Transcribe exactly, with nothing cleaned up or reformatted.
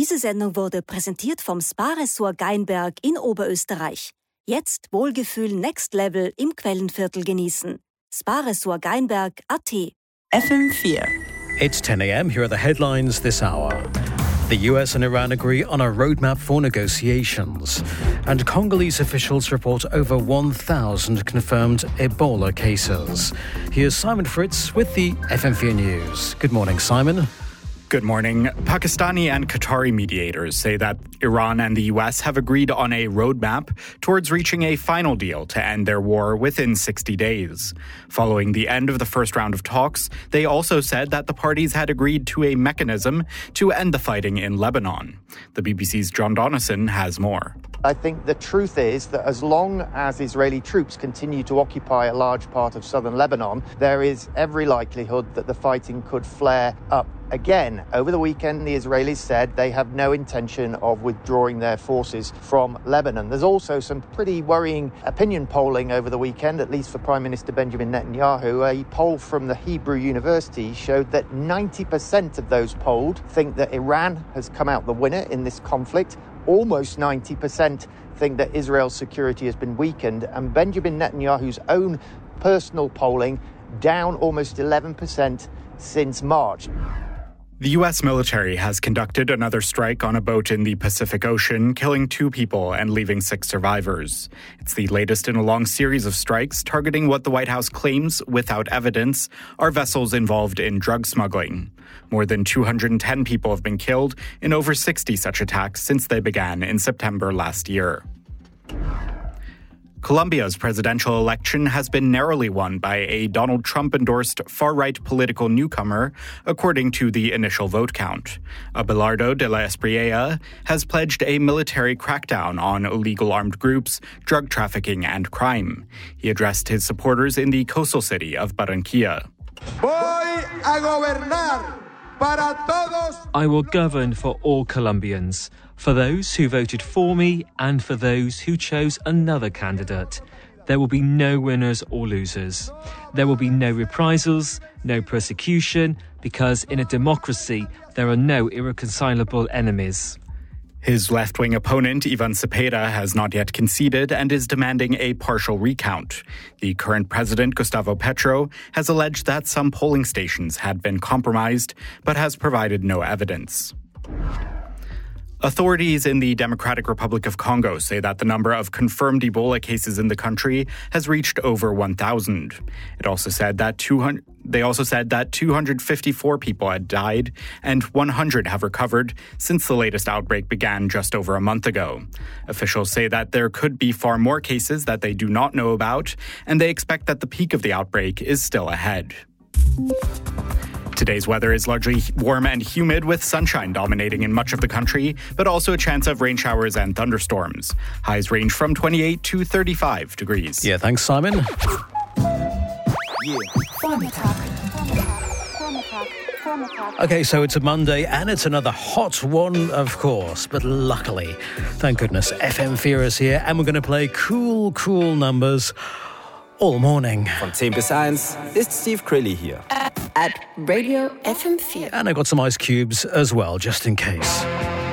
Diese Sendung wurde präsentiert vom Spa-Ressort Geinberg in Oberösterreich. Jetzt Wohlgefühl Next Level im Quellenviertel genießen. Spa-Ressort Geinberg Punkt a t. F M four. It's ten a.m. Here are the headlines this hour. The U S and Iran agree on a roadmap for negotiations. And Congolese officials report over one thousand confirmed Ebola cases. Here's Simon Fritz with the F M four News. Good morning, Simon. Good morning. Pakistani and Qatari mediators say that Iran and the U S have agreed on a roadmap towards reaching a final deal to end their war within sixty days. Following the end of the first round of talks, they also said that the parties had agreed to a mechanism to end the fighting in Lebanon. The B B C's John Donison has more. I think the truth is that as long as Israeli troops continue to occupy a large part of southern Lebanon, there is every likelihood that the fighting could flare up again. Over the weekend, the Israelis said they have no intention of withdrawing their forces from Lebanon. There's also some pretty worrying opinion polling over the weekend, at least for Prime Minister Benjamin Netanyahu. A poll from the Hebrew University showed that ninety percent of those polled think that Iran has come out the winner in this conflict. Almost ninety percent think that Israel's security has been weakened, and Benjamin Netanyahu's own personal polling down almost eleven percent since March. The U S military has conducted another strike on a boat in the Pacific Ocean, killing two people and leaving six survivors. It's the latest in a long series of strikes targeting what the White House claims, without evidence, are vessels involved in drug smuggling. More than two hundred ten people have been killed in over sixty such attacks since they began in September last year. Colombia's presidential election has been narrowly won by a Donald Trump-endorsed far-right political newcomer, according to the initial vote count. Abelardo de la Espriella has pledged a military crackdown on illegal armed groups, drug trafficking, and crime. He addressed his supporters in the coastal city of Barranquilla. Voy a gobernar para todos. I will govern for all Colombians, for those who voted for me and for those who chose another candidate. There will be no winners or losers. There will be no reprisals, no persecution, because in a democracy there are no irreconcilable enemies. His left-wing opponent, Ivan Cepeda, has not yet conceded and is demanding a partial recount. The current president, Gustavo Petro, has alleged that some polling stations had been compromised, but has provided no evidence. Authorities in the Democratic Republic of Congo say that the number of confirmed Ebola cases in the country has reached over one thousand. It also said that two hundred, they also said that two hundred fifty-four people had died and one hundred have recovered since the latest outbreak began just over a month ago. Officials say that there could be far more cases that they do not know about, and they expect that the peak of the outbreak is still ahead. Today's weather is largely warm and humid, with sunshine dominating in much of the country, but also a chance of rain showers and thunderstorms. Highs range from twenty-eight to thirty-five degrees. Yeah, thanks, Simon. Yeah. Okay, so it's a Monday and it's another hot one, of course. But luckily, thank goodness, F M four is here and we're going to play cool, cool numbers all morning. Von ten bis eins ist Steve Crilly hier. At Radio F M four. And I've got some ice cubes as well, just in case.